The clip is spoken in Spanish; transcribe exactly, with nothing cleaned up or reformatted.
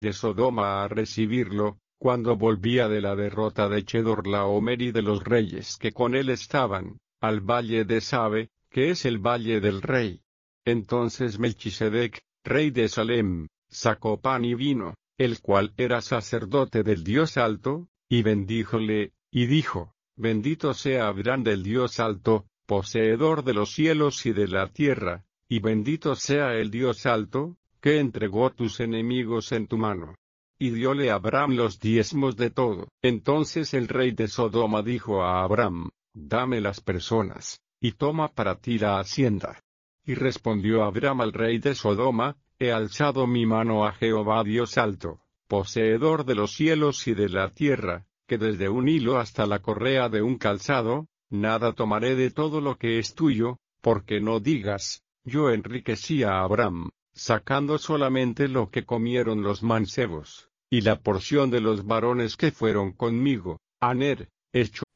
de Sodoma a recibirlo, cuando volvía de la derrota de Chedorlaomer y de los reyes que con él estaban, al valle de Sabe, que es el valle del rey. Entonces Melchisedec, rey de Salem, sacó pan y vino, el cual era sacerdote del Dios Alto, y bendíjole, y dijo: Bendito sea Abraham del Dios Alto, poseedor de los cielos y de la tierra, y bendito sea el Dios Alto, que entregó tus enemigos en tu mano. Y diole a Abraham los diezmos de todo. Entonces el rey de Sodoma dijo a Abraham: Dame las personas, y toma para ti la hacienda. Y respondió Abraham al rey de Sodoma: He alzado mi mano a Jehová Dios Alto, poseedor de los cielos y de la tierra, que desde un hilo hasta la correa de un calzado, nada tomaré de todo lo que es tuyo, porque no digas: Yo enriquecí a Abraham, sacando solamente lo que comieron los mancebos, y la porción de los varones que fueron conmigo. Aner, hecho